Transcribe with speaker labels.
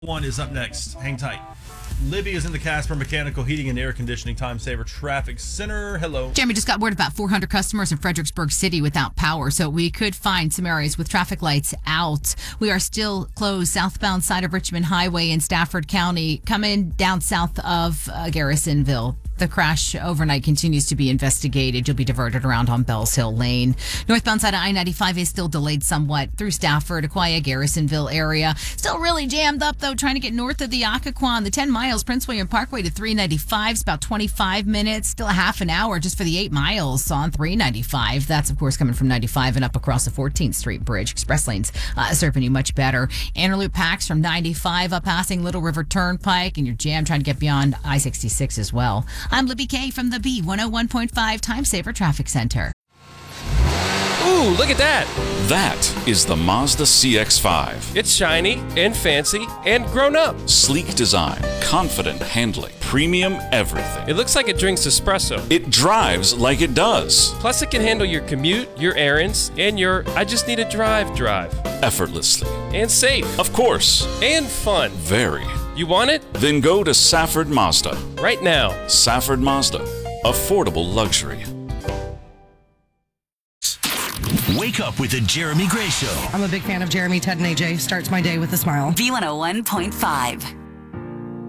Speaker 1: One is up next. Hang tight. Libby is in the Casper Mechanical Heating and Air Conditioning Time Saver Traffic Center. Hello.
Speaker 2: Jeremy, just got word about 400 customers in Fredericksburg City without power, so we could find some areas with traffic lights out. We are still closed southbound side of Richmond Highway in Stafford County, coming down south of Garrisonville. The crash overnight continues to be investigated. You'll be diverted around on Bells Hill Lane. Northbound side of I-95 is still delayed somewhat through Stafford, Aquia, Garrisonville area. Still really jammed up, though, trying to get north of the Occoquan. The 10 miles, Prince William Parkway to 395 is about 25 minutes. Still a half an hour just for the 8 miles on 395. That's, of course, coming from 95 and up across the 14th Street Bridge. Express lanes serving you much better. Interloop packs from 95 up passing Little River Turnpike, and you're jammed trying to get beyond I-66 as well. I'm Libby Kay from the B101.5 Time Saver Traffic Center.
Speaker 3: Ooh, look at that.
Speaker 4: That is the Mazda CX-5.
Speaker 3: It's shiny and fancy and grown up.
Speaker 4: Sleek design, confident handling, premium everything.
Speaker 3: It looks like it drinks espresso.
Speaker 4: It drives like it does.
Speaker 3: Plus, it can handle your commute, your errands, and your I just need a drive.
Speaker 4: Effortlessly.
Speaker 3: And safe.
Speaker 4: Of course.
Speaker 3: And fun.
Speaker 4: Very.
Speaker 3: You want it?
Speaker 4: Then go to Safford Mazda.
Speaker 3: Right now.
Speaker 4: Safford Mazda. Affordable luxury.
Speaker 5: Wake up with the Jeremy Gray Show.
Speaker 6: I'm a big fan of Jeremy, Ted, and AJ. Starts my day with a smile.
Speaker 7: B101.5.